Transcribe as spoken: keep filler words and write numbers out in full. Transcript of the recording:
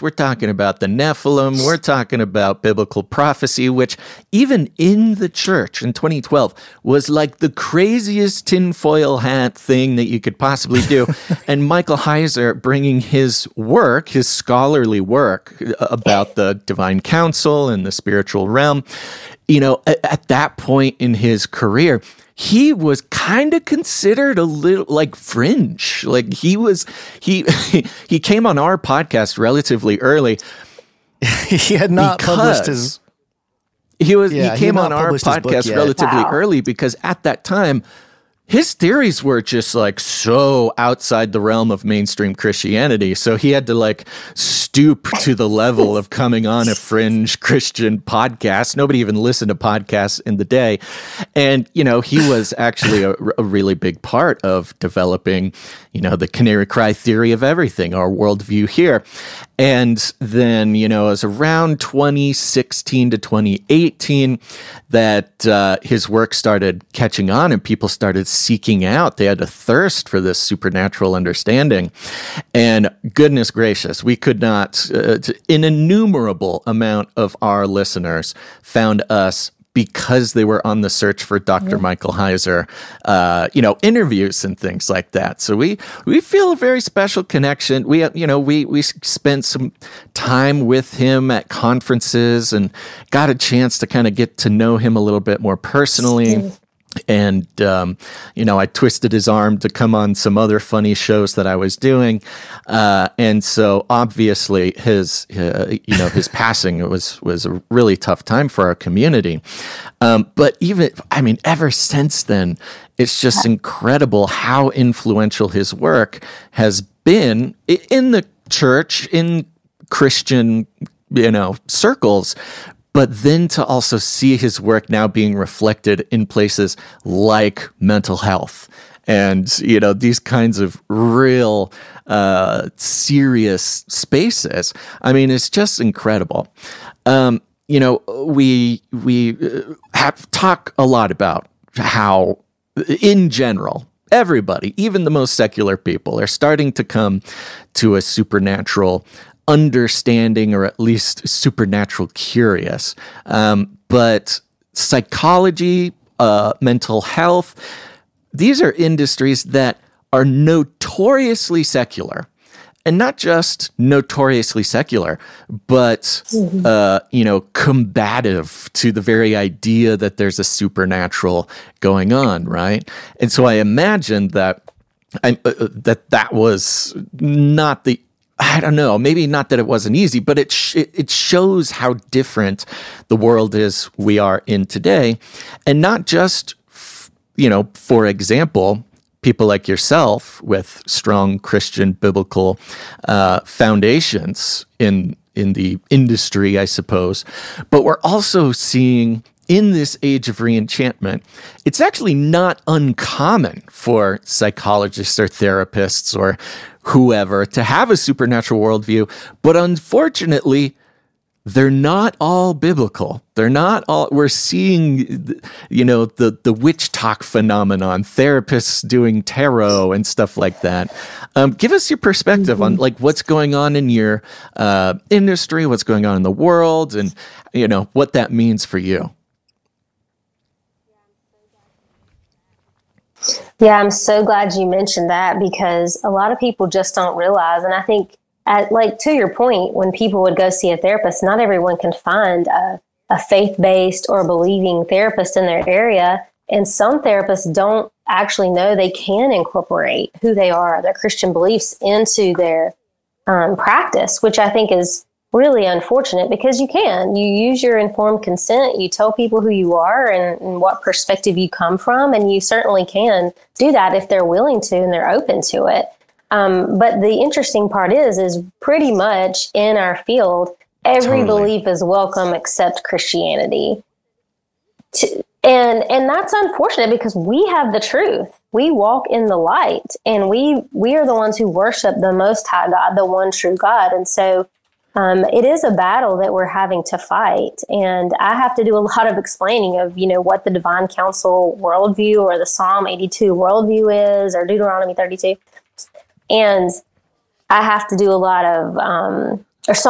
We're talking about the Nephilim. We're talking about biblical prophecy, which even in the church in twenty twelve was like the craziest tinfoil hat thing that you could possibly do. And Michael Heiser bringing his work, his scholarly work about the divine council and the spiritual realm, you know, at, at that point in his career, he was kind of considered a little like fringe. Like he was, he he came on our podcast relatively early. He had not published his. He was. Yeah, he came he on our podcast relatively wow. early because at that time, his theories were just like so outside the realm of mainstream Christianity. So he had to like stoop to the level of coming on a fringe Christian podcast. Nobody even listened to podcasts in the day. And, you know, he was actually a, a really big part of developing, you know, the canary cry theory of everything, our worldview here. And then, you know, it was around twenty sixteen to twenty eighteen that uh, his work started catching on and people started seeking out. They had a thirst for this supernatural understanding. And goodness gracious, we could not, uh, an innumerable amount of our listeners found us because they were on the search for Doctor Yeah. Michael Heiser, uh, you know, interviews and things like that. So we we feel a very special connection. We, you know, we we spent some time with him at conferences and got a chance to kind of get to know him a little bit more personally. And, um, you know, I twisted his arm to come on some other funny shows that I was doing. Uh, and so obviously his, uh, you know, his passing was, was a really tough time for our community. Um, but even, I mean, ever since then, it's just incredible how influential his work has been in the church, in Christian, you know, circles. But then to also see his work now being reflected in places like mental health and, you know, these kinds of real uh, serious spaces. I mean, it's just incredible. Um, you know, we we have talk a lot about how, in general, everybody, even the most secular people, are starting to come to a supernatural understanding, or at least supernatural curious. Um, but psychology, uh, mental health, these are industries that are notoriously secular. And not just notoriously secular, but, mm-hmm. uh, you know, combative to the very idea that there's a supernatural going on, right? And so I imagine that I, uh, that that was not the I don't know, maybe not that it wasn't easy, but it sh- it shows how different the world is we are in today. And not just, f- you know, for example, people like yourself with strong Christian biblical uh, foundations in in the industry, I suppose, but we're also seeing in this age of reenchantment, it's actually not uncommon for psychologists or therapists or whoever to have a supernatural worldview, but unfortunately, they're not all biblical. They're not all, we're seeing, you know, the, the witch talk phenomenon, therapists doing tarot and stuff like that. Um, give us your perspective mm-hmm. on like what's going on in your uh, industry, what's going on in the world, and, you know, what that means for you. Yeah, I'm so glad you mentioned that, because a lot of people just don't realize. And I think, at, like, to your point, when people would go see a therapist, not everyone can find a, a faith-based or believing therapist in their area. And some therapists don't actually know they can incorporate who they are, their Christian beliefs, into their um, practice, which I think is really unfortunate, because you can. You use your informed consent. You tell people who you are and, and what perspective you come from, and you certainly can do that if they're willing to and they're open to it. Um, but the interesting part is, is pretty much in our field, every totally. belief is welcome except Christianity. To, and and that's unfortunate, because we have the truth. We walk in the light, and we we are the ones who worship the Most High God, the one true God. And so Um, it is a battle that we're having to fight. And I have to do a lot of explaining of, you know, what the Divine Council worldview or the Psalm eighty-two worldview is, or Deuteronomy thirty-two. And I have to do a lot of um,